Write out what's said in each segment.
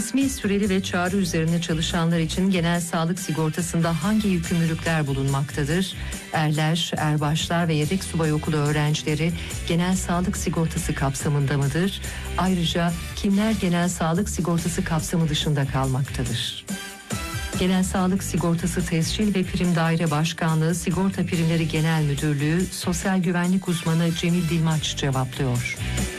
Kısmi süreli ve çağrı üzerine çalışanlar için genel sağlık sigortasında hangi yükümlülükler bulunmaktadır? Erler, erbaşlar ve yedek subay okulu öğrencileri genel sağlık sigortası kapsamında mıdır? Ayrıca kimler genel sağlık sigortası kapsamı dışında kalmaktadır? Genel Sağlık Sigortası Tescil ve Prim Daire Başkanlığı Sigorta Primleri Genel Müdürlüğü Sosyal Güvenlik Uzmanı Cemil Dilmaç cevaplıyor.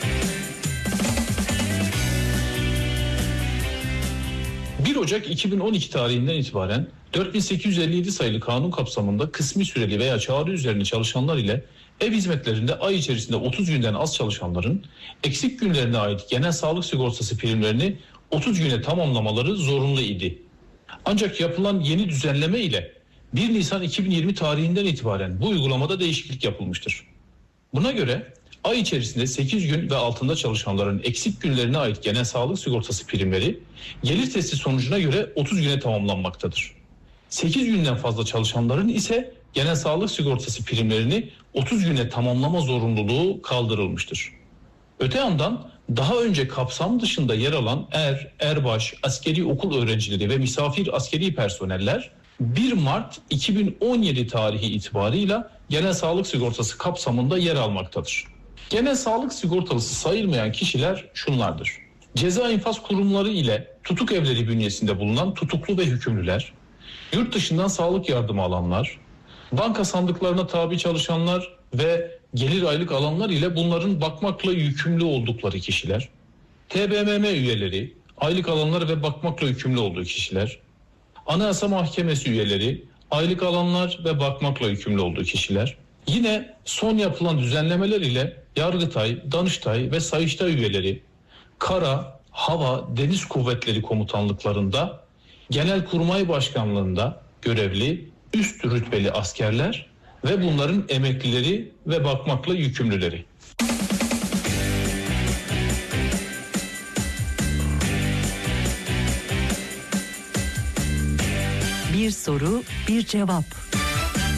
Ocak 2012 tarihinden itibaren 4857 sayılı kanun kapsamında kısmi süreli veya çağrı üzerine çalışanlar ile ev hizmetlerinde ay içerisinde 30 günden az çalışanların eksik günlerine ait genel sağlık sigortası primlerini 30 güne tamamlamaları zorunlu idi. Ancak yapılan yeni düzenleme ile 1 Nisan 2020 tarihinden itibaren bu uygulamada değişiklik yapılmıştır. Buna göre ay içerisinde 8 gün ve altında çalışanların eksik günlerine ait genel sağlık sigortası primleri gelir testi sonucuna göre 30 güne tamamlanmaktadır. 8 günden fazla çalışanların ise genel sağlık sigortası primlerini 30 güne tamamlama zorunluluğu kaldırılmıştır. Öte yandan daha önce kapsam dışında yer alan erbaş, askeri okul öğrencileri ve misafir askeri personeller 1 Mart 2017 tarihi itibarıyla genel sağlık sigortası kapsamında yer almaktadır. Genel sağlık sigortalısı sayılmayan kişiler şunlardır: ceza infaz kurumları ile tutuk evleri bünyesinde bulunan tutuklu ve hükümlüler, yurt dışından sağlık yardımı alanlar, banka sandıklarına tabi çalışanlar ve gelir aylık alanlar ile bunların bakmakla yükümlü oldukları kişiler, TBMM üyeleri, aylık alanlar ve bakmakla yükümlü olduğu kişiler, Anayasa Mahkemesi üyeleri, aylık alanlar ve bakmakla yükümlü olduğu kişiler, yine son yapılan düzenlemeler ile Yargıtay, Danıştay ve Sayıştay üyeleri, Kara, Hava, Deniz Kuvvetleri Komutanlıklarında, Genelkurmay Başkanlığında görevli üst rütbeli askerler ve bunların emeklileri ve bakmakla yükümlüleri. Bir soru, bir cevap.